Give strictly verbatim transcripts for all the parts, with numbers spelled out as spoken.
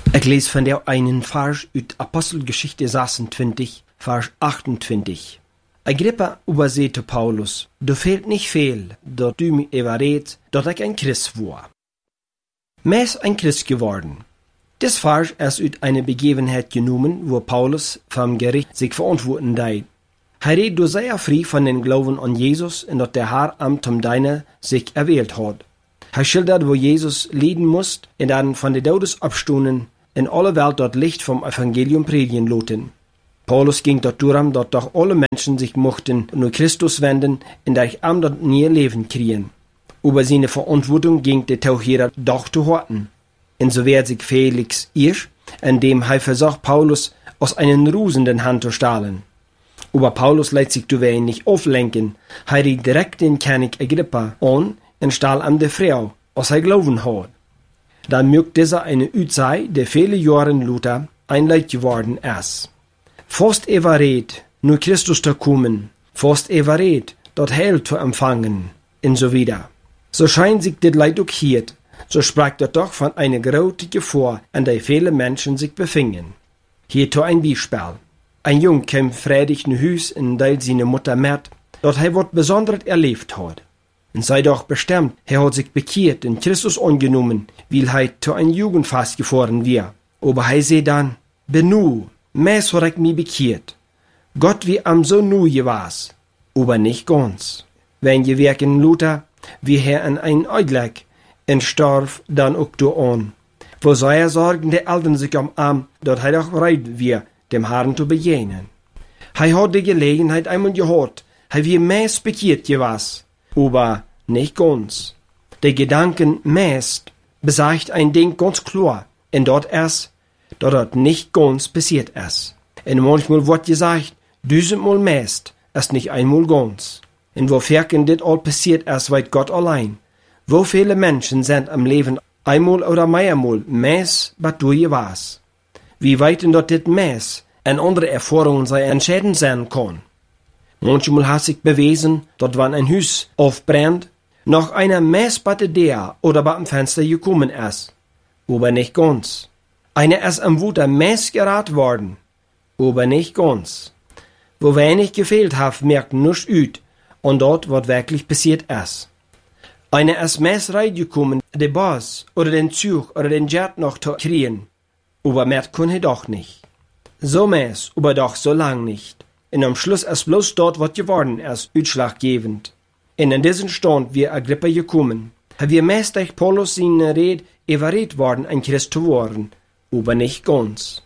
Ik lees van jou einen Vers uit Apostelgeschichte zesentwintig, Vers achtentwintig. Agrippa übersehte Paulus, du fehlt nicht viel, dat du mir überredt, dat ich ein Christ war. Mees ein Christ geworden. Das Vers ist uit eine Begebenheit genommen, wo Paulus vom Gericht sich verantworten deed. Hij redt door sehr frei von den Glauben an Jesus und dat der Herr am zum Deine sich erwählt hat. Hij schildert, wo Jesus leiden musste und dann von den Todesabstunden in alle Welt dort Licht vom Evangelium predigen loten. Paulus ging dort darum, dass doch alle Menschen sich mochten nur Christus wenden und durch am dort nie Leben kriegen. Über seine Verantwortung ging der Taucherer doch zu horten. Und so wird sich Felix irsch, indem er versucht, Paulus aus einen rusenden Hand zu stahlen. Aber Paulus lässt sich duwein nicht auflenken, er riet direkt den König Agrippa an und stahl an der Frau, was er glauben hat. Dann mögt dieser eine Üt sei, der viele Jahre Luther ein Leid geworden ist. Fast er war red, nur Christus zu kommen, fast er war red, dort Heil zu empfangen, und so wieder. So scheint sich das Leid auch hier, so sprach dort doch von einer großen Gefahr, an der viele Menschen sich befingen. Hierzu ein Beispiel. Ein Jung kam freudig in Hus, in der seine Mutter merkt, dort er was Besonderes erlebt hat. Und sei doch bestimmt, er hat sich bekehrt und Christus angenommen, weil er zu ein Jugendfest gefahren wir. Aber er sei dann, benu, meist hat ich mich bekehrt. Gott wie am so nu gewas, aber nicht ganz. Wenn je wirken Luther, wie er an ein Augenblick, und starb dann auch du an. Wo soll er sorgen, der Eltern sich am Arm, dort er doch bereit wir, dem Herrn zu begegnen. Er hat die Gelegenheit einmal gehört, er wie meist bekehrt gewas, aber nicht ganz. Der Gedanken meist besagt ein Ding ganz klar, und dort erst, dort dort nicht ganz passiert ist. Und manchmal wird gesagt, düsenmal meist, ist nicht einmal ganz. Und wofür das all passiert ist, weiß Gott allein. Wo viele Menschen sind am Leben einmal oder mehrmal meist, was du gewas. Wie weit denn dort das meist und andere Erfahrungen sei entscheidend sein kann. Manchmal hat sich bewiesen, dort wann ein Haus aufbrennt, noch einer Messbatte der oder bei dem Fenster gekommen ist. Aber nicht ganz. Einer ist am Wuter Mess gerat worden. Aber nicht ganz. Wo wenig gefehlt hat, merkt nichts üt, und dort, was wirklich passiert ist. Einer ist Mess reingekommen, den Boss oder den Zug oder den Jet noch zu kriegen. Aber merkt kann er doch nicht. So Mess, aber doch so lang nicht. Und am Schluss ist bloß dort, was geworden ist, utschlaggebend. Und in diesen Stand wir Agrippa gekommen. Wir meist durch Paulus seine Rede überredet worden, ein Christ zu werden, aber nicht ganz.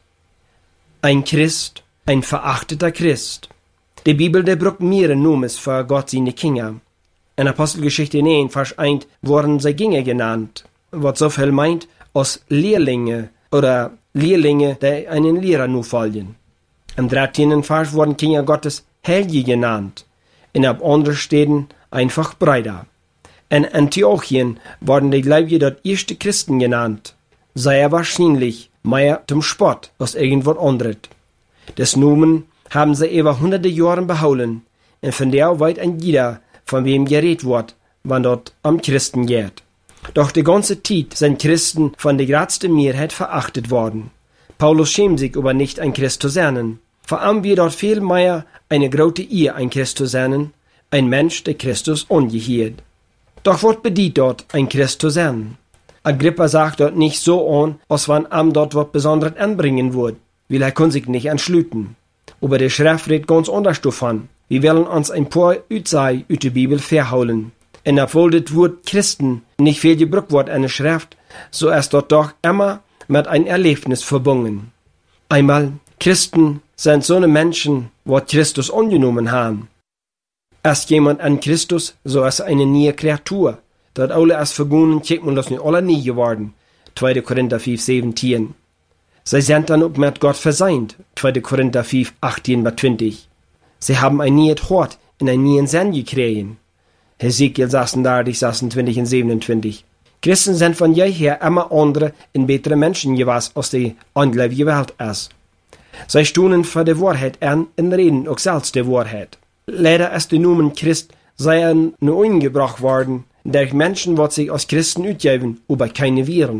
Ein Christ, ein verachteter Christ. Die Bibel, der brucht mehrere Nomes für Gott seine Kinder. In Apostelgeschichte neun, Vers eins, wurden sie Kinder genannt, was so viel meint, als Lehrlinge oder Lehrlinge, die einen Lehrer nur folgen. Im dreizehnten Vers wurden Kinder Gottes Helge genannt, und ab anderen Städten einfach Brüder. In Antiochien wurden die Gläubigen dort erste Christen genannt, sehr wahrscheinlich mehr zum Spott als irgendwas anderes. Das Nomen haben sie über hunderte Jahre behalten, und von der weit ein jeder, von wem geredet wird, wann dort am Christen geht. Doch die ganze Zeit sind Christen von der größten Mehrheit verachtet worden. Paulus schämt sich über nicht ein Christ zu sein. Vor allem wird dort viel mehr eine große Ehe ein Christ zu sein, ein Mensch, der Christus angehört. Doch was bedeutet dort, ein Christ zu sein? Agrippa sagt dort nicht so an, als wenn am dort was Besonderes anbringen würde, weil er kann sich nicht anschlüten. Aber der Schrift redet ganz anders davon. Wir wollen uns ein paar Utsei aus der Bibel verholen. Und obwohl das Wort Christen nicht viel gebraucht wird in der Schrift, so ist dort doch immer mit ein Erlebnis verbunden. Einmal, Christen sind so eine Menschen, die Christus angenommen haben. Ist jemand an Christus, so ist eine neue Kreatur. Dort alle ist vergangen, checkt man das nicht alle nie geworden. zweiter Korinther fünf, siebzehn. Sie sind dann auch mit Gott verseint. zweiter Korinther fünf, achtzehn bis zwanzig. Sie haben ein neues Hort in einen neuen Sinn gekriegt. Hesekiel sechsunddreißig, sechsundzwanzig und siebenundzwanzig. Christen sind von jeher immer andere und bessere Menschen gewesen, als die ungläubige Welt ist. Sie stunden für die Wahrheit an und reden auch selbst die Wahrheit. Leider ist der Nomen Christ sehr nur eingebracht worden, durch Menschen, die sich als Christen ausgeben, aber keine Viren.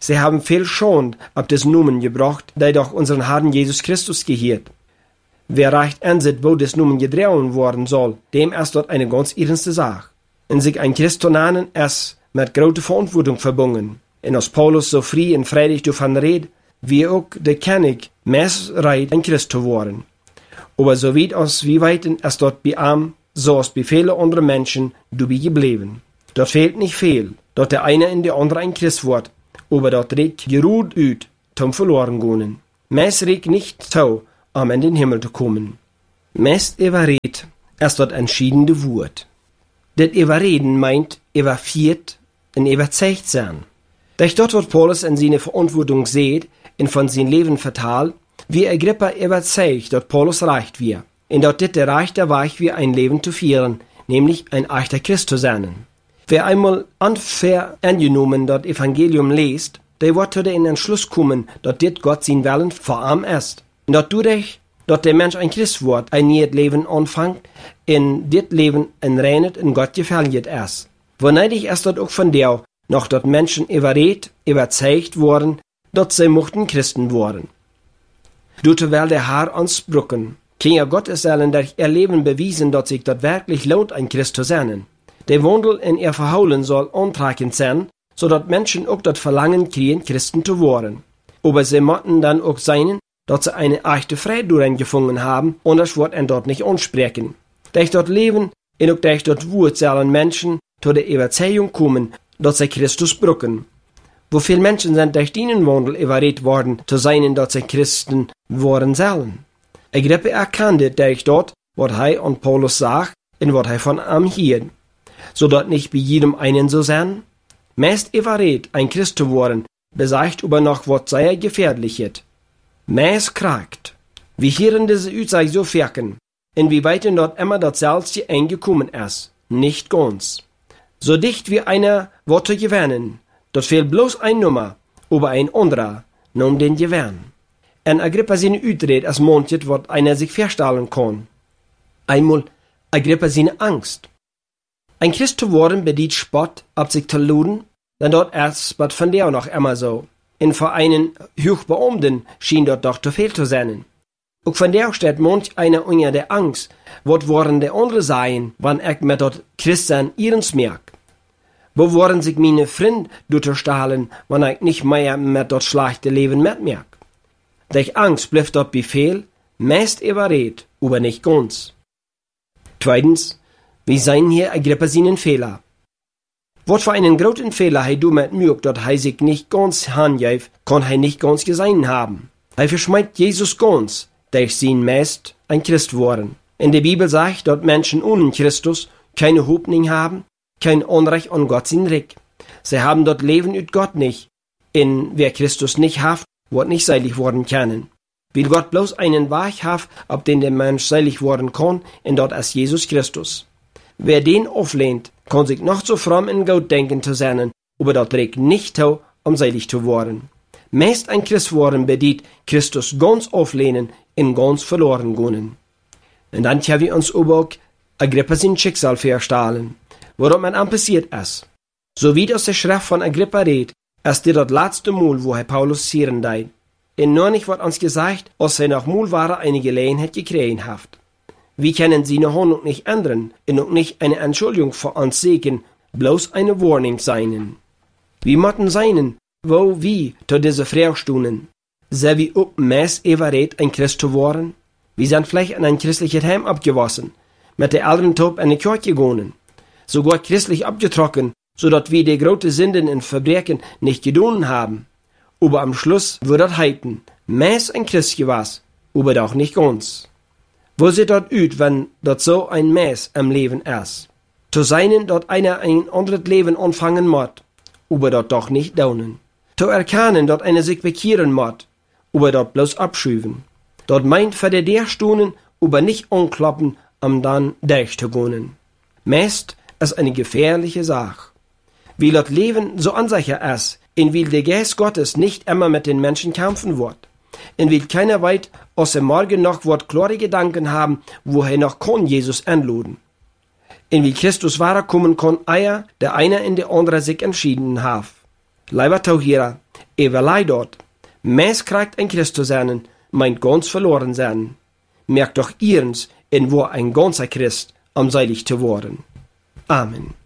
Sie haben viel Schond ab des Numen gebracht, der doch unseren Herrn Jesus Christus gehört. Wer recht ansieht, wo des Numen gedreht worden soll, dem ist dort eine ganz ernste Sache. Und sich ein Christ zu nennen, ist mit großer Verantwortung verbunden. Und als Paulus so frei und freudig davon redet, wie auch der König meist reit, ein Christ zu werden. Aber so weit als wie weit ist dort bei ihm, so als bei vielen anderen Menschen, dabei geblieben. Dort fehlt nicht viel, dort der eine in der andere ein Christ wird, aber dort regt geruht ut, zum verloren gehen. Meist regt nicht so, um in den Himmel zu kommen. Meist überredet, ist dort entschiedene Wort. Das Überreden meint überführt und überzeugt sein. Durch dort wird Paulus in seine Verantwortung sieht und von seinem Leben verteilt, wie Agrippa überzeugt, dass Paulus reicht wir. Und dort dit der Reich der Weich wie ein Leben zu führen, nämlich ein echter Christ zu sein. Wer einmal unfair angenommen das Evangelium liest, der wird zu dem Entschluss kommen, dass dit Gott sein Willen vor ihm ist. Und dass dadurch, dass der Mensch ein Christ wird, ein neues Leben anfängt, in dit Leben ein reines und Gott gefällt ist. Woneidig ist das auch von der, noch dort Menschen überredet, überzeugt worden, dass sie mochten Christen worden. Dort will der Herr uns brücken. Kinder Gottes sollen durch ihr Leben bewiesen, dass sich dort wirklich lohnt, ein Christ zu sein. Der Wandel in ihr Verhalten soll antragend sein, so dass Menschen auch das Verlangen kriegen, Christen zu werden. Aber sie mochten dann auch sein, dass sie eine echte Freude darin gefunden haben, und das wird ihnen dort nicht ansprechen. Durch dort Leben und auch durch dort Wut sollen Menschen zu der Überzeugung kommen, dass sie Christus brücken. Wo viele Menschen sind durch diesen Wandel überredet worden, zu sein, dass sie Christen worden sollen. Agrippa erkannte durch dort, was er und Paulus sagt, und was er von ihm hielt. So dass nicht bei jedem einen so sein. Meist überredet, ein Christ zu werden, besagt aber noch, was sehr gefährlich ist. Meist kragt. Wie hier in diese Aussage so wirken, inwieweit dort immer das Selbst eingekommen ist. Nicht ganz. So dicht wie einer wird zu gewinnen, dort fehlt bloß ein Nummer, aber ein anderer, um den Gewinn. En Agrippa seine Utred als manches, was einer sich vorstellen kann. Einmal Agrippa seine Angst. Ein Christ zu werden bedient Spott, ab sich zu luden, dann dort erst, was von der noch immer so. In vor einen Hochbeamten schien dort doch zu viel zu sein. Auch von der steht manch einer unter der Angst, was wollen der andere sein, wann er mit dort Christen ihrens merkt. Wo wollen sich meine Freunde durchstahlen, wenn ich nicht mehr mit dort schlechte Leben mitmerk? Durch Angst bleibt dort Befehl, meist überredet, aber nicht ganz. Zweitens, wie seien hier Agrippa seinen Fehler? Was für einen großen Fehler er damit mögt, dass er sich nicht ganz handjäft, kann er nicht ganz gesehen haben. Er verschmeint Jesus ganz, durch sein meist ein Christ worden. In der Bibel sagt, dass Menschen ohne Christus keine Hoffnung haben, kein Unrecht an Gott sein Recht. Sie haben dort Leben ut Gott nicht. In wer Christus nicht haft, wird nicht seilig worden können. Weil Gott bloß einen Weg haft, ab den der Mensch seilig worden kann, und dort ist Jesus Christus. Wer den auflehnt, kann sich noch so fromm in Gott denken zu sein, aber dort trägt nicht zu, um seilig zu werden. Meist ein Christ worden bedient Christus ganz auflehnen, in ganz verloren gehen. Und dann haben wir uns aber auch Agrippa sein Schicksal vorstellen, worum man an passiert ist. So wie aus der Schrift von Agrippa redet, ist dir das letzte Mal, wo Herr Paulus zieren deit. In nur nicht wird uns gesagt, als er nach Mulware eine Gelegenheit gekriegt hat. Wir können sie noch und nicht ändern, und auch nicht eine Entschuldigung für uns sehen, bloß eine Warnung seien. Wir mochten seinen, wo wie zu diese Fraustunden, sei wie auch meist überredet, ein Christ zu werden. Wir sind vielleicht in ein christliches Heim abgewassen, mit der älteren Top in die Kirche gegangen, sogar christlich abgetrocken, so dass wir die große Sünden und Verbrechen nicht gedonen haben. Aber am Schluss wird das heiten, meist ein Christ gewesen, aber doch nicht ganz. Wo sieht dort ut, wenn dort so ein Mess im Leben ist? Zu seinen, dort einer ein anderes Leben anfangen muss, aber dort doch nicht daunen. Zu erkennen, dort einer sich bekehren muss, aber dort bloß abschüven. Dort meint für der der Stunden, aber nicht anklappen, um dann durchzugehen. Meist ist eine gefährliche Sache. Wie das Leben so unsicher ist, in wie der Geist Gottes nicht immer mit den Menschen kämpfen wird. In wie keiner weit aus dem Morgen noch wird klare Gedanken haben, woher noch kann Jesus anluden. In wie Christus wahrer kommen kann, eier der einer in der andere sich entschieden hat. Leiva tauhira, everlei dort. Mens krijgt ein Christus zijn, meint ganz verloren sein. Merkt doch ihrens, in wo ein ganzer Christ, um seilig zu worden. Amen.